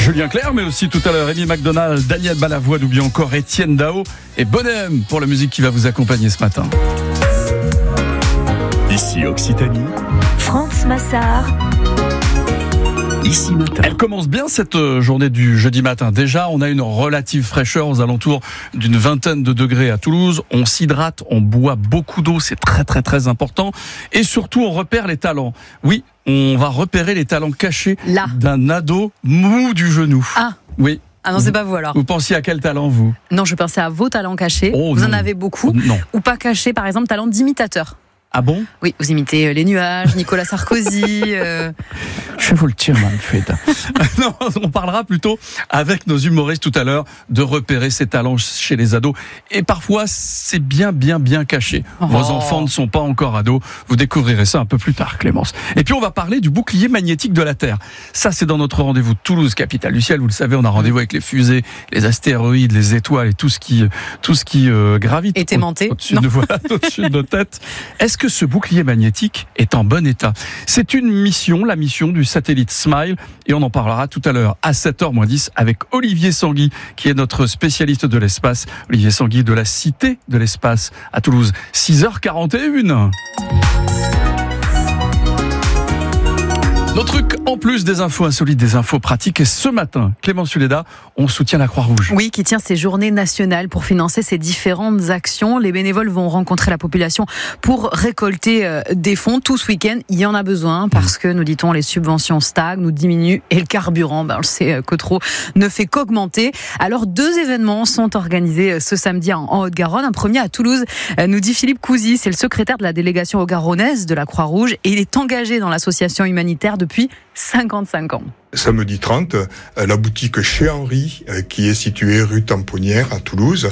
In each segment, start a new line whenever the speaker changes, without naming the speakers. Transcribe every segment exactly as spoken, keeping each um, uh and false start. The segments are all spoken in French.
Julien Clerc, mais aussi tout à l'heure Amy McDonald, Daniel Balavoine ou bien encore Étienne Dao et Bonhomme pour la musique qui va vous accompagner ce matin.
Ici Occitanie,
France Massard.
Ici matin.
Elle commence bien cette journée du jeudi matin. Déjà, on a une relative fraîcheur aux alentours d'une vingtaine de degrés à Toulouse. On s'hydrate, on boit beaucoup d'eau, c'est très très très important. Et surtout, on repère les talents. Oui, on va repérer les talents cachés
Là.
d'un ado mou du genou.
Ah.
Oui.
Ah non, c'est pas vous alors.
Vous pensiez à quel talent, vous ?
Non, je pensais à vos talents cachés.
Oh,
vous
non.
en avez beaucoup.
Oh, non.
Ou pas cachés, par exemple, talent d'imitateur.
Ah bon ?
Oui, vous imitez euh, les nuages, Nicolas Sarkozy. euh...
Je vous le tire, mal fait. Non, on parlera plutôt avec nos humoristes tout à l'heure de repérer ces talents chez les ados. Et parfois, c'est bien, bien, bien caché.
Oh.
Vos enfants ne sont pas encore ados. Vous découvrirez ça un peu plus tard, Clémence. Et puis, on va parler du bouclier magnétique de la Terre. Ça, c'est dans notre rendez-vous Toulouse, capitale du ciel. Vous le savez, on a rendez-vous avec les fusées, les astéroïdes, les étoiles et tout ce qui, tout ce qui euh, gravite
Et aimanté.
au- au-dessus, de, voilà, au-dessus de nos têtes. Est-ce que ce bouclier magnétique est en bon état ? C'est une mission, la mission du satellite Smile, et on en parlera tout à l'heure à sept heures moins dix avec Olivier Sanguy, qui est notre spécialiste de l'espace. Olivier Sanguy de la Cité de l'Espace à Toulouse. six heures quarante et une. Nos trucs, en plus des infos insolites, des infos pratiques. Et ce matin, Clémence Suleda, on soutient la Croix-Rouge.
Oui, qui tient ces journées nationales pour financer ces différentes actions. Les bénévoles vont rencontrer la population pour récolter euh, des fonds. Tout ce week-end, il y en a besoin parce que, nous dit-on, les subventions stagnent ou diminuent et le carburant, ben, on le sait que trop, ne fait qu'augmenter. Alors, deux événements sont organisés ce samedi en Haute-Garonne. Un premier à Toulouse, euh, nous dit Philippe Cousy, c'est le secrétaire de la délégation haut-garonnaise de la Croix-Rouge et il est engagé dans l'association humanitaire depuis cinquante-cinq ans.
Samedi trente, la boutique Chez Henri, qui est située rue Tamponnière à Toulouse,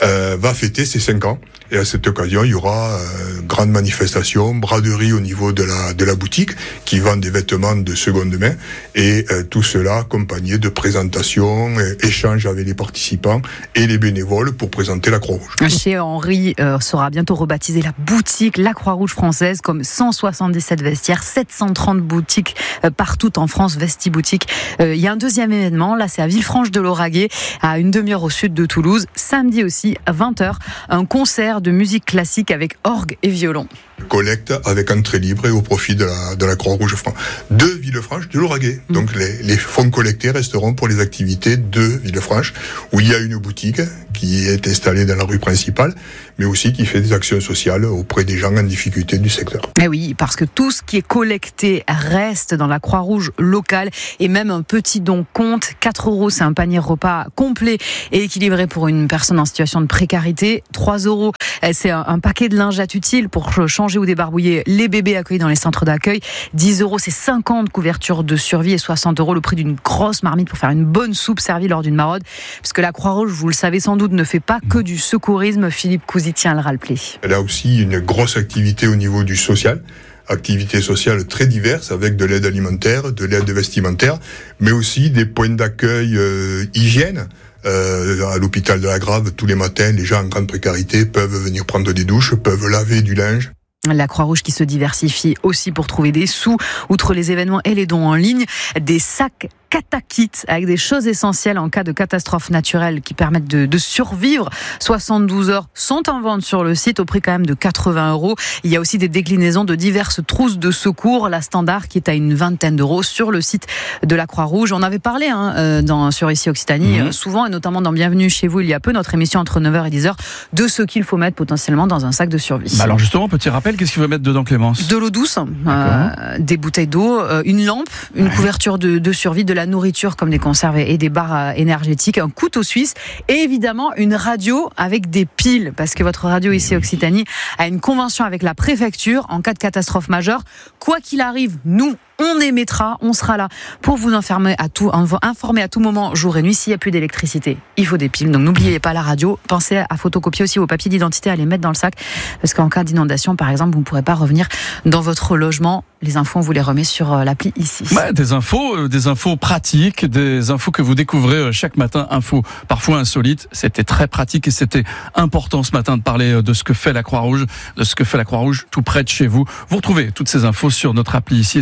va fêter ses cinq ans. Et à cette occasion, il y aura euh, grande manifestation, braderie au niveau de la de la boutique qui vend des vêtements de seconde main et euh, tout cela accompagné de présentations, euh, échanges avec les participants et les bénévoles pour présenter la Croix-Rouge.
Chez Henri euh, sera bientôt rebaptisée la boutique La Croix-Rouge française, comme cent soixante-dix-sept vestiaires, sept cent trente boutiques euh, partout en France, Vestiboutique. Euh, il y a un deuxième événement, là c'est à Villefranche-de-Lauragais, à une demi-heure au sud de Toulouse. Samedi aussi, à vingt heures, un concert de musique classique avec orgue et violon.
Collecte avec entrée libre et au profit de la, de la Croix-Rouge France de Villefranche de Lauragais. Mmh. Donc les, les fonds collectés resteront pour les activités de Villefranche, où il y a une boutique qui est installée dans la rue principale, mais aussi qui fait des actions sociales auprès des gens en difficulté du secteur.
Eh oui, parce que tout ce qui est collecté reste dans la Croix-Rouge locale et même un petit don compte. quatre euros, c'est un panier repas complet et équilibré pour une personne en situation de précarité. trois euros, c'est un, un paquet de lingettes utiles pour changer ou débarbouiller les bébés accueillis dans les centres d'accueil. dix euros, c'est cinquante couvertures de survie et soixante euros le prix d'une grosse marmite pour faire une bonne soupe servie lors d'une maraude. Parce que la Croix-Rouge, vous le savez sans doute, ne fait pas que du secourisme. Philippe Cousy tient le rappeler.
Elle a aussi une grosse activité au niveau du social. Activités sociales très diverses avec de l'aide alimentaire, de l'aide vestimentaire, mais aussi des points d'accueil euh, hygiène. Euh, à l'hôpital de la Grave, tous les matins, les gens en grande précarité peuvent venir prendre des douches, peuvent laver du linge.
La Croix-Rouge qui se diversifie aussi pour trouver des sous, outre les événements et les dons en ligne, des sacs Katakit avec des choses essentielles en cas de catastrophe naturelle qui permettent de, de survivre. soixante-douze heures sont en vente sur le site au prix quand même de quatre-vingts euros. Il y a aussi des déclinaisons de diverses trousses de secours, la standard qui est à une vingtaine d'euros sur le site de la Croix-Rouge. On avait parlé hein, dans, sur Ici Occitanie, mmh. euh, souvent et notamment dans Bienvenue chez vous il y a peu, notre émission entre neuf heures et dix heures, de ce qu'il faut mettre potentiellement dans un sac de survie.
Bah alors justement, petit rappel, qu'est-ce qu'il faut mettre dedans, Clémence ?
De l'eau douce, euh, des bouteilles d'eau, euh, une lampe, une ouais. couverture de, de survie, de la nourriture comme des conserves et des barres énergétiques, un couteau suisse et évidemment une radio avec des piles parce que votre radio ici Occitanie a une convention avec la préfecture en cas de catastrophe majeure. Quoi qu'il arrive, nous on émettra, on sera là pour vous informer à tout, informer à tout moment, jour et nuit. S'il n'y a plus d'électricité, il faut des piles. Donc n'oubliez pas la radio. Pensez à photocopier aussi vos papiers d'identité, à les mettre dans le sac. Parce qu'en cas d'inondation, par exemple, vous ne pourrez pas revenir dans votre logement. Les infos, on vous les remet sur l'appli ici.
Ouais, des infos, euh, des infos pratiques, des infos que vous découvrez chaque matin. Infos parfois insolites. C'était très pratique et c'était important ce matin de parler de ce que fait la Croix-Rouge, de ce que fait la Croix-Rouge tout près de chez vous. Vous retrouvez toutes ces infos sur notre appli ici et sur ici point f r.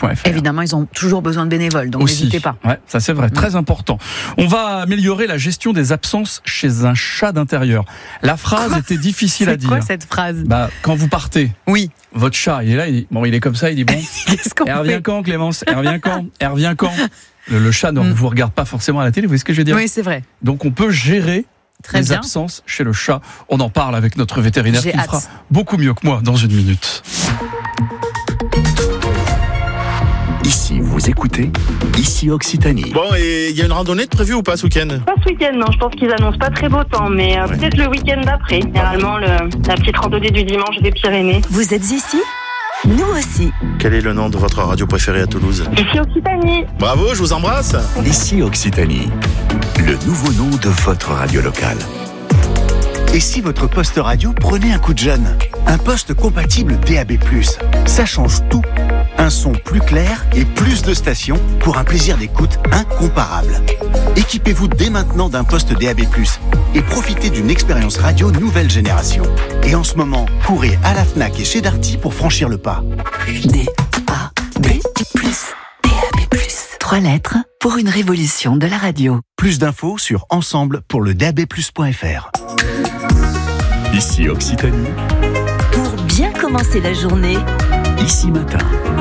point f r.
Évidemment, ils ont toujours besoin de bénévoles, donc
Aussi.
n'hésitez pas.
Ouais, ça c'est vrai, très important. On va améliorer la gestion des absences chez un chat d'intérieur. La phrase
Quoi
était difficile à
C'est
dire.
quoi cette phrase?
Bah, quand vous partez,
Oui.
votre chat, il est là, il est, bon, il est comme ça, il dit bon,
Qu'est-ce qu'on
elle revient
fait?
quand, Clémence? Elle revient quand? Elle revient quand? Le, le chat ne
Mm.
vous regarde pas forcément à la télé, vous voyez ce que je veux dire?
Oui, c'est vrai.
Donc on peut gérer
Très
les
bien.
absences chez le chat. On en parle avec notre vétérinaire
J'ai
qui le
hâte.
fera beaucoup mieux que moi dans une minute.
Ici, vous écoutez, ici Occitanie.
Bon, et il y a une randonnée de prévue ou pas ce week-end?
Pas ce week-end, non. Je pense qu'ils annoncent pas très beau temps, mais euh,
Ouais.
peut-être le week-end d'après. Généralement, le, la petite randonnée du dimanche des Pyrénées.
Vous êtes ici? Nous aussi.
Quel est le nom de votre radio préférée à Toulouse?
Ici Occitanie.
Bravo, je vous embrasse.
Ici Occitanie, le nouveau nom de votre radio locale. Et si votre poste radio prenait un coup de jeune? Un poste compatible D A B plus, ça change tout. Un son plus clair et plus de stations pour un plaisir d'écoute incomparable. Équipez-vous dès maintenant d'un poste D A B plus et profitez d'une expérience radio nouvelle génération. Et en ce moment, courez à la Fnac et chez Darty pour franchir le pas.
D A B plus. D A B plus. Trois lettres pour une révolution de la radio.
Plus d'infos sur ensemble pour le D A B plus point f r. Ici Occitanie,
Pour bien commencer la journée,
ici matin.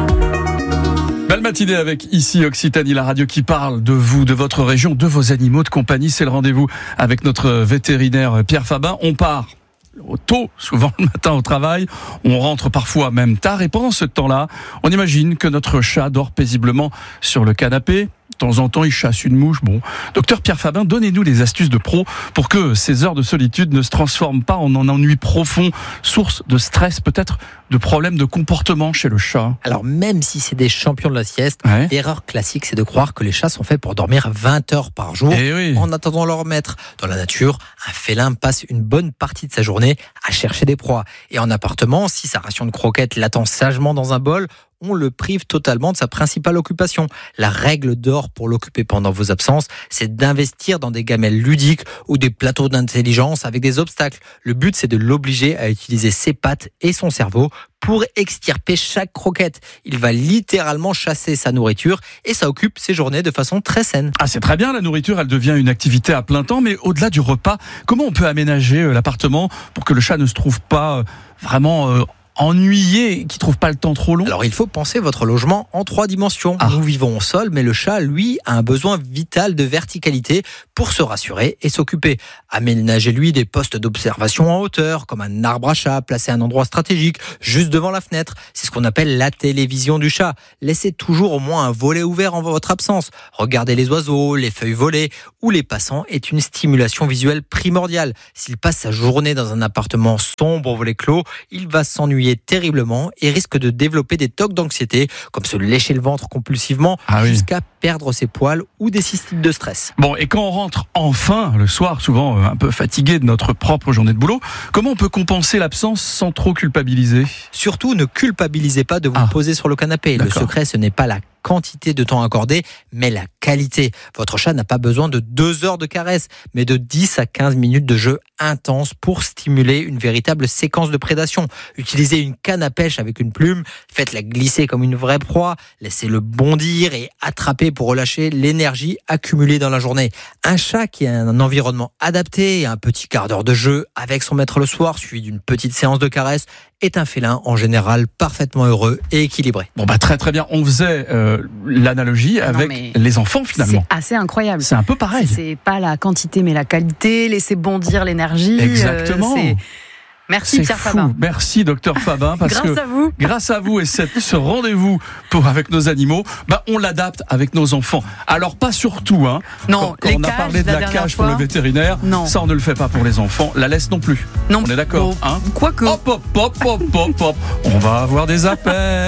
Belle matinée avec ici Occitanie, la radio qui parle de vous, de votre région, de vos animaux de compagnie. C'est le rendez-vous avec notre vétérinaire Pierre Fabin. On part tôt, souvent le matin au travail. On rentre parfois même tard. Et pendant ce temps-là, on imagine que notre chat dort paisiblement sur le canapé. De temps en temps, il chasse une mouche. Bon, docteur Pierre Fabin, donnez-nous des astuces de pro pour que ces heures de solitude ne se transforment pas en un ennui profond, source de stress, peut-être de problèmes de comportement chez le chat.
Alors même si c'est des champions de la sieste,
Ouais.
l'erreur classique c'est de croire que les chats sont faits pour dormir vingt heures par jour.
Eh oui.
En attendant leur maître. Dans la nature, un félin passe une bonne partie de sa journée à chercher des proies. Et en appartement, si sa ration de croquettes l'attend sagement dans un bol, on le prive totalement de sa principale occupation. La règle d'or pour l'occuper pendant vos absences, c'est d'investir dans des gamelles ludiques ou des plateaux d'intelligence avec des obstacles. Le but, c'est de l'obliger à utiliser ses pattes et son cerveau pour extirper chaque croquette. Il va littéralement chasser sa nourriture et ça occupe ses journées de façon très saine.
Ah, c'est très bien, la nourriture, elle devient une activité à plein temps, mais au-delà du repas, comment on peut aménager euh, l'appartement pour que le chat ne se trouve pas euh, vraiment euh, ennuyé, qu'il ne trouve pas le temps trop long?
Alors il faut penser votre logement en trois dimensions.
Ah.
Nous vivons au sol, mais le chat, lui, a un besoin vital de verticalité pour se rassurer et s'occuper. Aménagez-lui des postes d'observation en hauteur, comme un arbre à chat placé à un endroit stratégique, juste devant la fenêtre. C'est ce qu'on appelle la télévision du chat. Laissez toujours au moins un volet ouvert en votre absence. Regardez les oiseaux, les feuilles volées ou les passants est une stimulation visuelle primordiale. S'il passe sa journée dans un appartement sombre au volet clos, il va s'ennuyer terriblement et risque de développer des tocs d'anxiété, comme se lécher le ventre compulsivement,
Ah oui.
jusqu'à perdre ses poils ou des cystites de stress.
Bon, et quand on rentre enfin le soir, souvent euh, un peu fatigué de notre propre journée de boulot, comment on peut compenser l'absence sans trop culpabiliser?
Surtout, ne culpabilisez pas de vous
Ah.
poser sur le canapé. Le
D'accord.
secret, ce n'est pas la quantité de temps accordé, mais la qualité. Votre chat n'a pas besoin de deux heures de caresse, mais de dix à quinze minutes de jeu intense pour stimuler une véritable séquence de prédation. Utilisez une canne à pêche avec une plume, faites-la glisser comme une vraie proie, laissez-le bondir et attraper pour relâcher l'énergie accumulée dans la journée. Un chat qui a un environnement adapté et un petit quart d'heure de jeu avec son maître le soir, suivi d'une petite séance de caresse, est un félin en général parfaitement heureux et équilibré.
Bon, bah très très bien. On faisait euh, l'analogie
Ah non,
avec
mais
les enfants
C'est
finalement.
assez incroyable.
C'est un peu pareil.
C'est pas la quantité, mais la qualité. Laisser bondir l'énergie. euh,
Exactement.
c'est- Merci
C'est
Pierre
fou.
Fabin.
Merci docteur Fabin, parce
Grâce
que
à vous.
grâce à vous et cette, ce rendez-vous pour avec nos animaux, bah on l'adapte avec nos enfants. Alors pas surtout, hein.
Non,
quand, quand
les
on a
cages,
parlé de
la
la,
dernière
cage pour
fois.
le vétérinaire,
Non.
ça on ne le fait pas pour les enfants. La laisse non plus.
Non,
On est d'accord,
bon,
hein.
Quoique.
Hop hop hop hop hop hop. On va avoir des appels.